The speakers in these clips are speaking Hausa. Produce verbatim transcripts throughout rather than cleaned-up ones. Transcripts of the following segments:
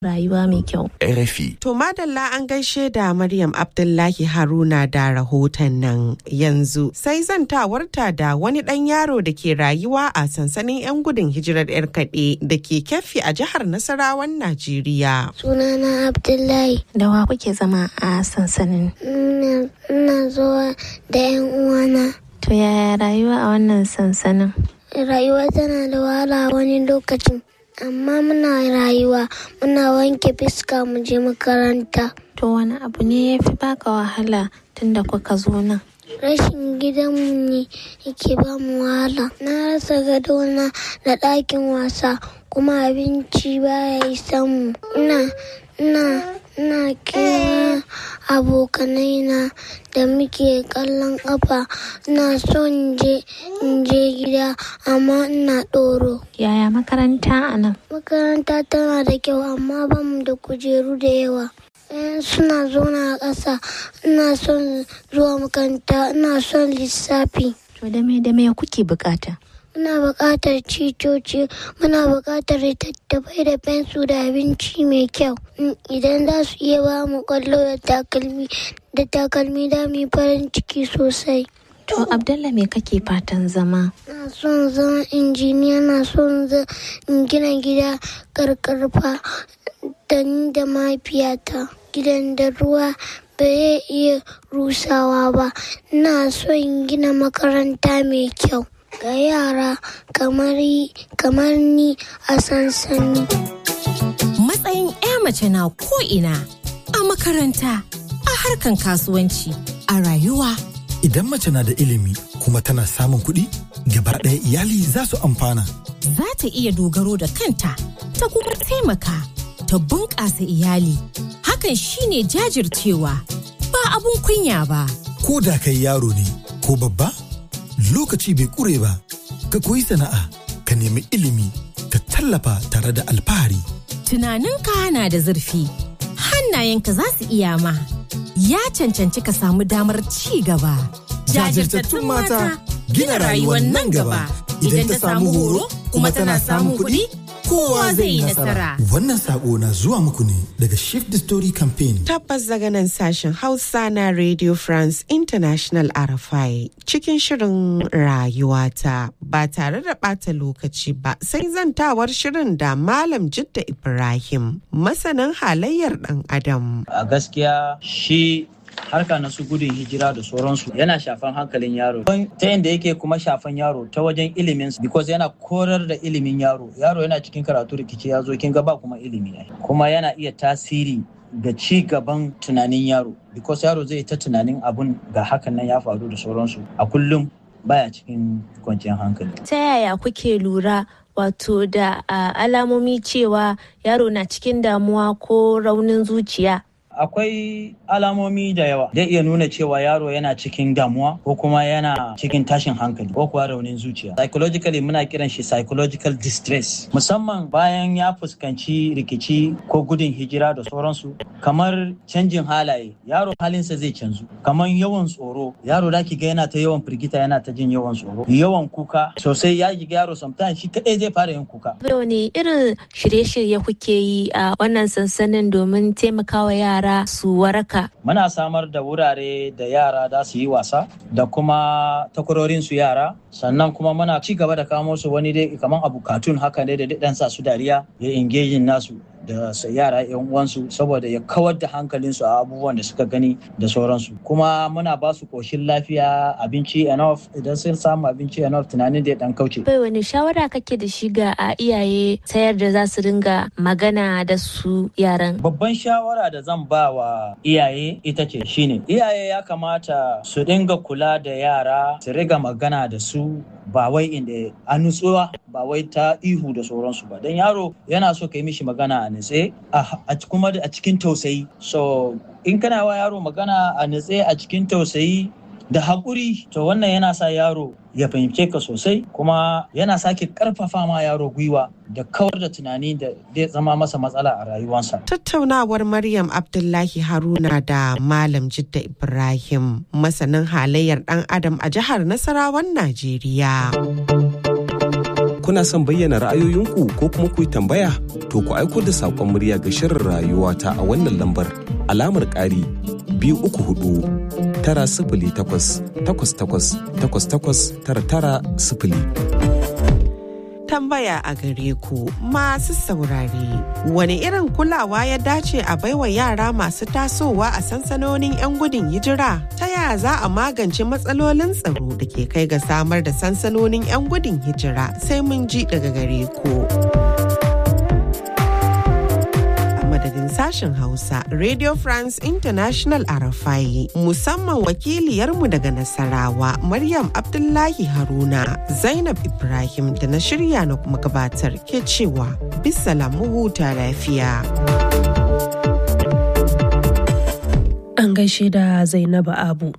rayuwa mai kyau. R F I. To madalla an gaishe da Maryam Abdullahi Haruna da rahoton nan. Yanzu sai zantawarta da wani ɗan yaro da ke rayuwa a sansanin 'yan gudun hijirar 'yar kaɗe da ke Keffi a jihar Nasarawan Najeriya. Sunana Abdullahi. Da wa kuke zama a sansanin? Ina zuwa da 'yan uwana. To yaya rayuwa a wannan sansanin? Rayuwa tana da wahala wani lokacin. Amma muna rayuwa, muna wanke fiska mu je makaranta. To wani abu ne ya fi baka wahala tunda kuka zo nan? Rashin gidanmu ne yake ba mu wahala. Na rasa gadona da ɗakin wasa, kuma abinci baya isa mu. Ina, ina, ina kira abokanai na da muke kallon ƙafa. Ina son je in je gida amma ina ɗoro. Yaya makaranta a nan? Makaranta tana da kyau amma bamu da kujeru da yawa. Suna zauna a ƙasa. Ina son zuwa makaranta, ina son lissafi. To da me da me kuke bukata? Muna buƙatar citoci, muna buƙatar littattafai da fensu da abinci mai kyau. Idan za su iya ba mu ƙwallo da takalmi, da takalmi da mu yi farin ciki sosai. To Abdallah, me kake fatan zama? Na son zama injiniya, na son in gina gida karkarfa da ni da mahaifiyata. Gidan da ruwa ba zai iya rusawa ba. Ina so in gina makaranta mai kyau ga yara kamar kamar ni a sansani. Matsayin 'ya mace na ko'ina, a makaranta, a harkan kasuwanci, a rayuwa. Idan mace na da ilimi kuma tana samun kuɗi, gaba ɗaya iyali za su amfana. Za ta iya dogaro da kanta, ta kuma taimaka, ta bunƙasa iyali. Hakan shine jajircewa, ba abun kunya ba. Ko da kai yaro ne ko babba, lokaci bai ƙure ba. Ka koyi sana'a, ka nemi ilimi, ka tallafa tare da alfahari. Tunaninka na da zurfi, hannayenka za su iya ma. Ya cancanci ka samu damar ci gaba. Jajirtattun mata gina rayuwar nan gaba. Idan ta samu horo kuma tana samun kuɗi, kowa zai yi nasara. Wannan sako na zuwa muku ne daga Shift the Story Campaign. Tabbas daga nan sashen Hausa na Radio France International R F I cikin shirin rayuwata ba tare da ɓata lokaci ba, sai zantawar shirin da Malam Jidda Ibrahim, masanin halayyar ɗan Adam. A gaskiya shi harka na su gudun hijira da sauransu yana shafan hankalin yaro ta yadda yake kuma shafan yaro ta wajen ilimin, because yana korar da ilimin yaro. Yaro yana cikin karatu rikici ya zo kin ga ba kuma ilimi, kuma yana iya tasiri ga ci gaban tunanin yaro, because yaro zai ta tunanin abun ga hakan nan ya faru da sauransu a kullum, baya cikin kwanciyar hankali. Ta yaya kuke lura wato da uh, alamomi cewa yaro na cikin damuwa ko raunin zuciya? Akwai alamomi da yawa zai iya nuna cewa yaro yana cikin damuwa ko kuma yana cikin tashin hankali ko kuwa raunin zuciya. Psychologically muna kiran shi psychological distress, musamman bayan ya fuskanci rikici ko gudun hijira da sauransu. Kamar canjin halaye, yaro halinsa zai canzu. Kamar yawan tsoro, yaro da ki ga yana ta yawan firgita, yana ta jin yawan tsoro. Yawan kuka sosai, ya ji yaro sometimes shi kadai zai fara yin kuka. Wani irin shirye-shirye kuke yi a wannan sansanin domin taimakawa yara su waraka? Muna samar da wurare da yara da su yi wasa da kuma takwarorin su yara, sannan kuma muna ci gaba da kamo su wani dai kamar abu cartoon haka ne da dan sa su dariya, ya engaging nasu da yara yan uwansu saboda ya kawar da hankalinsu a abubuwan da suka gani da sauransu. Kuma muna ba su koshin lafiya, abinci enough, idan sun samu abinci enough tunanin da ya dan kauce. Bai wani shawara kake da shi ga a iyaye sayar da za su dinga magana da su yaran? Babban shawara da zan ba wa iyaye ita ce shine iyaye ya kamata su dinga kula da yara, su riga magana da su ba wai inda a nutsuwa, ba wai ta ihu da sauransu ba. Dan yaro yana so ka yi mishi magana a nutse, a kuma a cikin tausayi. So in kana wa yaro magana a nutse a cikin tausayi da haƙuri, to wannan yana sa yaro ya fahimce ka sosai, kuma yana sake ƙarfafa ma yaro gwiwa da kawar da tunani da zai zama masa matsala a rayuwarsa. Tattaunawar Maryam Abdullahi Haruna da Malam Jidda Ibrahim, masanin halayyar ɗan Adam a jihar Nasarawan Najeriya. kuna son bayyana ra'ayoyinku ko kuma ku yi tambaya? To ku aiko da saƙon murya ga shirin rayuwata a wannan lambar alamar ƙari biyu uku hudu tara sifili takwas takwas takwas takwas takwas tara tara sifili. Tambaya a gare ku masu saurare, wani irin kulawa ya dace a baiwa yara masu tasowa a sansanonin 'yan gudun hijira? Ta yaya za a magance matsalolin tsaro da ke kai ga samar da sansanonin 'yan gudun hijira? Sai mun ji daga gare ku. Madadin sashen Hausa Radio France International Arafai, musamman wakiliyarmu daga Nasarawa Maryam Abdullahi Haruna, Zainab Ibrahim da na shirya na kuma gabatar ke cewa bisalamu huta lafiya. An gaishe da Zainabu Abu.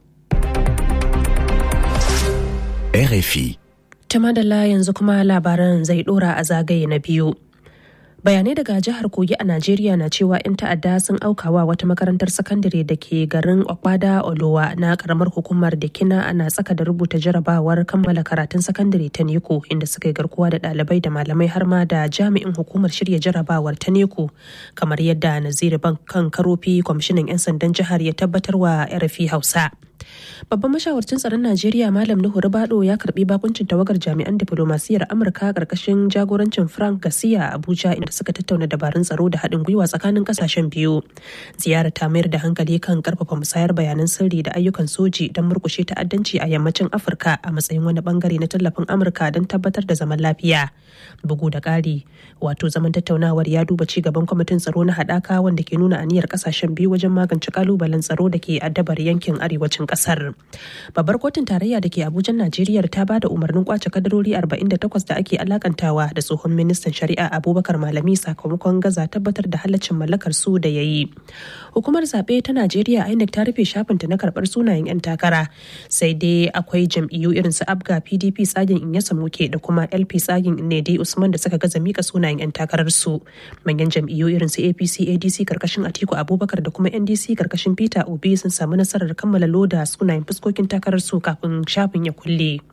R F I. Tamadala yanzu kuma labaran zai dora a zagaye na biyu. Bayanai daga jihar Kogi a Najeriya na cewa 'yan ta'adda sun aukawa wata makarantar sakandare da ke garin Okpada Olowa na karamar hukumar da Kina ana tsaka da rubuta jarabawar kammala karatun sakandare ta Neko, inda suka yi garkuwa da ɗalibai da malamai har ma da jami'in hukumar shirya jarabawar ta Neko, kamar yadda Naziru Bankan Karofi kwamishinan 'yan sandan jihar ya tabbatar wa R F I Hausa. Babban mashawarcin tsaron Najeriya Malam Nuhu Ribado ya karbi bakuncin tawagar jami'an diflomasiyyar Amurka karkashin jagorancin Frank Garcia a Abuja, inda suka tattauna dabarun tsaro da haɗin gwiwa tsakanin kasashen biyu. Ziyarar ta mayar da hankali kan karfafa musayar bayanan sirri da ayyukan soji don murkushe ta'addanci a yammacin Afirka a matsayin wani bangare na tallafin Amurka don tabbatar da zaman lafiya. Bugu da ƙari, wato zaman tattaunawar ya duba ci gaban kwamitin tsaro na haɗaka wanda ke nuna aniyar kasashen biyu wajen magance kalubalen tsaro da ke addabar yankin arewacin ƙasar. Babbar kotun tarayya da ke Abuja, Najeriya ta ba da umarnin kwace kadarori arba'in da takwas da ake alakantawa da tsohon ministan shari'a Abubakar Malami sakamakon gaza tabbatar da halaccin mallakar su da ya yi. Hukumar zaɓe ta Najeriya I N E C ta rufe shafinta na karɓar sunayen 'yan takara, sai dai akwai jam'iyyu irin su Abga, P D P tsagin Inyasa Muke da kuma L P tsagin Nedi Usman da suka gaza mika sunayen 'yan takarar su. Manyan jam'iyyu irin su A P C, A D C karkashin Atiku Abubakar da kuma N D C karkashin Peter Obi sun samu nasarar kammala loda sunayen fuskokin takarar su kafin shafin ya kulle.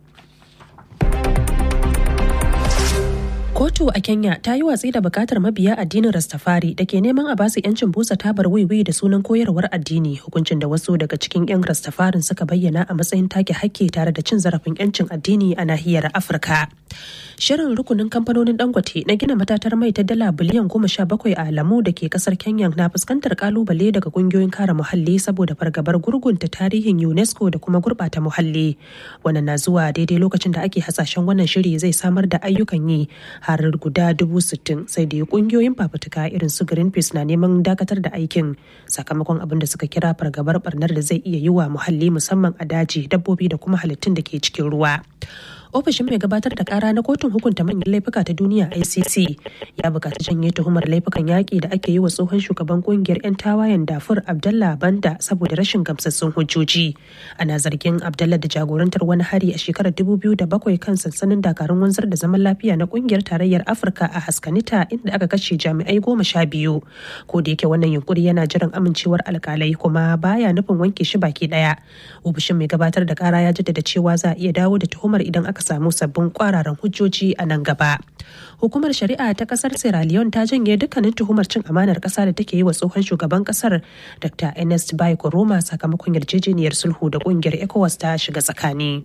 Kotu a Kenya ta yi watsi da bukatar mabiya addinin Rastafari da ke neman a basu yancin busa tabar wiwi da sunan koyarwar addini, hukuncin da wasu daga cikin 'yan Rastafarin suka bayyana a matsayin take hakki tare da cin zarafin yancin addini a nahiyar Afirka. Shirin rukunin kamfanonin Dangote na gina matatar mai ta dala biliyan goma sha bakwai a Lamu da ke kasar Kenya na fuskantar kalubale daga kungiyoyin kare muhalli saboda fargabar gurgunta tarihin UNESCO da kuma gurbata muhalli. Wannan na zuwa daidai lokacin da ake hasashen wannan shiri zai samar da ayyukan yi har guda dubu sittin, sai da kungiyoyin fafutuka irin su Greenpeace na neman dakatar da aikin sakamakon abin da suka kira fargabar barnar da zai iya yi wa muhalli musamman a daji, dabbobi da kuma halittun da ke cikin ruwa. Ofishin mai gabatar da kara na kotun hukunta manyan laifuka ta duniya I C C ya bukaci janye tuhumar laifukan yaƙi da ake yi wa tsohon shugaban kungiyar 'yan tawayen Darfur Abdallah Banda saboda rashin gamsassun hujjoji. Ana zargin Abdallah da jagorantar wani hari a shekarar dubu biyu da bakwai kan sansanin dakarun wanzar da zaman lafiya na kungiyar tarayyar Afirka a Haskanita, inda aka kashe jami'ai goma sha biyu. Ko da yake wannan yunkuri yana jiran amincewar alkalai kuma baya nufin wanke shi baki daya. Ofishin mai gabatar da kara ya jaddada cewa za a iya dawo da tuhumar idan aka samu sabbin kwararan hujjoji a nan gaba. Hukumar shari'a ta kasar Sierra Leone ta janye dukkanin tuhumar cin amanar kasa da take yi wa tsohon shugaban kasar Doctor Ernest Bai Koroma sakamakon yarjejeniyar sulhu da kungiyar ECOWAS ta shiga tsakani.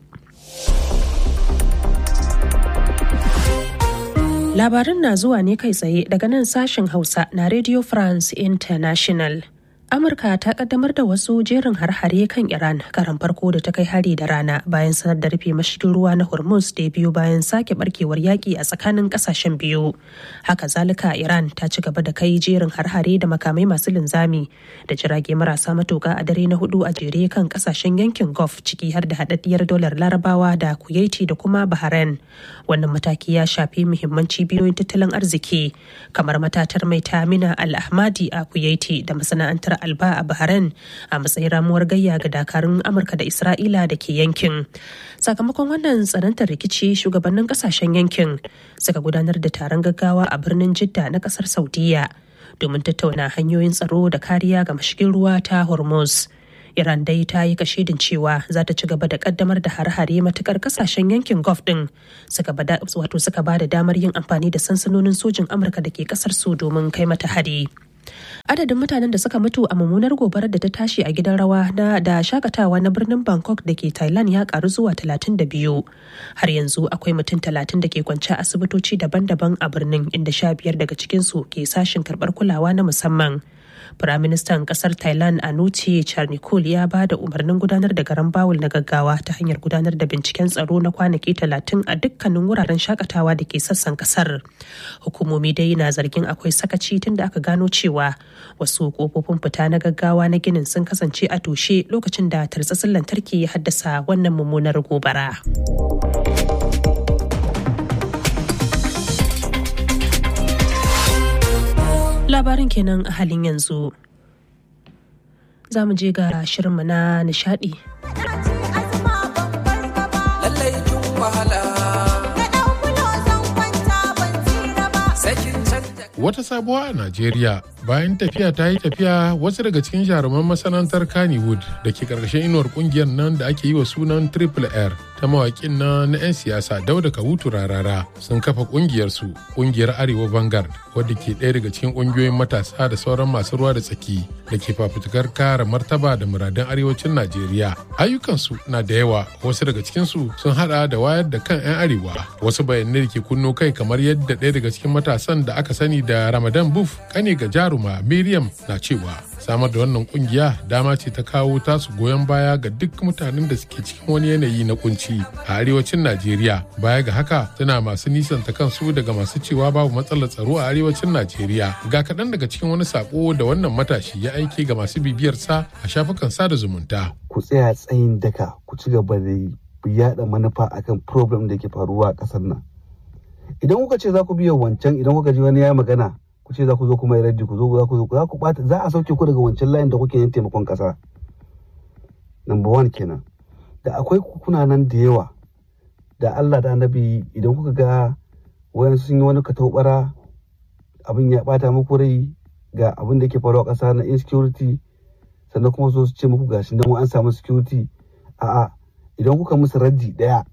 Labarin na zuwa ne kai tsaye daga nan sashen Hausa na Radio France International. Amurka ta kaddamar da wasu jerin har-hare kan Iran karan farko da ta kai hari da rana bayan sanar da rufe mashigin ruwa na Hormuz da biyu bayan sake barkewar yaƙi a tsakanin ƙasashen biyu. Haka zalika Iran ta ci gaba da kai jerin har-hare da makamai masu linzami da jirage marasa matuƙa a dare na hudu a jere kan ƙasashen yankin Gulf, ciki har da haɗaɗɗiyar dolar Larabawa da Kuwaiti da kuma Bahrain. Wannan mataki ya shafi muhimman cibiyoyin tattalin arziki kamar matatar mai ta Mina Al-Ahmadi a Kuwaiti da masana'antar Alba a Bahrain a matsayin ramuwar gayya ga dakarun Amurka da Isra'ila da ke yankin. Sakamakon wannan tsanantar rikici, shugabannin kasashen yankin suka gudanar da taron gaggawa a birnin Jidda na kasar Saudiya domin tattauna hanyoyin tsaro da kariya ga mashigin ruwa ta Hormuz. Iran dai ta yi kashedin cewa za ta ci gaba da kaddamar da hare-hare matukar kasashen yankin Gulf din suka bada wato suka ba da damar yin amfani da sansanonin sojin Amurka da ke kasar su domin kai mata hari. Adadin mutanen da suka mutu a mummunar gobarar da ta tashi a gidan rawa na da shakatawa na birnin Bangkok da ke Thailand ya karu zuwa talatin da biyu. Har yanzu akwai mutum talatin da ke kwance a asibitoci daban-daban a birnin, inda sha biyar daga cikinsu ke sashin karɓar kulawa na musamman. Firaministan ƙasar Thailand Anuti Charnikul ya ba da umarnin gudanar da garan bawul na gaggawa ta hanyar gudanar da binciken tsaro na kwanaki talatin a dukkanin wuraren shakatawa da ke sassan ƙasar. Hukumomi dai na zargin akwai sakaci tun da aka gano cewa wasu kofofin fita na gaggawa na ginin sun kasance a toshe lokacin da tartsatsin lantarki ya haddasa wannan mummunar gobara. Labarin kenan a halin yanzu. Za mu je ga shirinmu na nishadi. Wata sabuwa a Najeriya bayan tafiya ta yi tafiya, wasu daga cikin jaruman masana'antar Kannywood da ke karkashin inuwar kungiyar nan da ake yi wa sunan Triple R ta mawakin na na 'yan siyasa Dauda Kahutu Rarara sun kafa kungiyar su, kungiyar Arewa Vanguard, wadda ke ɗaya daga cikin kungiyoyin matasa da sauran masu ruwa da tsaki da ke fafutukar kare martaba da muradun arewacin Najeriya. Ayyukansu na da yawa, wasu daga cikin su sun hada da wayar da kan 'yan arewa, wasu bayanai da ke kunno kai kamar yadda ɗaya daga cikin matasan da aka sani da Ramadan Buf kane ga jaruma Miriam na cewa samar da wannan kungiya dama ce ta kawo tasu goyon baya ga duk mutanen da suke cikin wani yanayi na kunci a arewacin Najeriya. Baya ga haka suna masu nisanta kansu daga masu cewa babu matsalar tsaro a arewacin Najeriya. Ga kaɗan daga cikin wani sako da wannan matashi ya aike ga masu bibiyar sa a shafukan sada zumunta. Ku tsaya tsayin daka, ku ci gaba da yaɗa manufa akan problem da ke faruwa a ƙasar nan. Idan kuka ce za ku biya wancan, idan kuka ji wani ya magana, ku ce za ku zo kuma ya raddi, ku zo za ku zo za ku bata, za a sauke ku daga wancan layin da kuke yin taimakon kasa. Number one kenan. Da akwai kuna nan da yawa da Allah da Annabi, idan kuka ga wayan sun yi wani katobara, abin ya bata muku rai ga abin da yake faruwa a ƙasa na insecurity, sannan kuma so su ce muku gashi nan an samu security. A'a, idan kuka musu raddi daya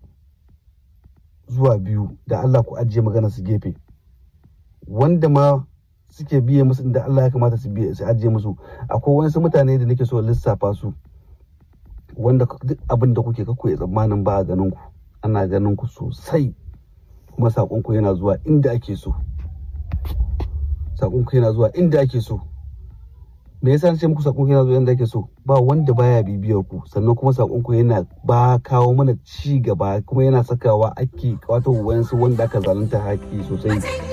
zuwa biyu, da Allah ku ajiye magana su gefe. Wanda ma suke biye musu da Allah ya kamata su biye su ajiye musu. Akwai wasu mutane da nake so lissafa su, wanda duk abin da kuke kakoye tsammanin ba a ganin ku, ana ganin ku sosai, kuma sakon ku yana zuwa inda ake so. Sakon ku yana zuwa inda ake so. Me yasa nace muku sakon ku yana zuwa inda ake so? Ba wanda baya bibiyar ku, sannan kuma sakon ku yana ba kawo mana ci gaba, kuma yana sakawa ake wato wayansu wanda aka zalunta haƙi sosai.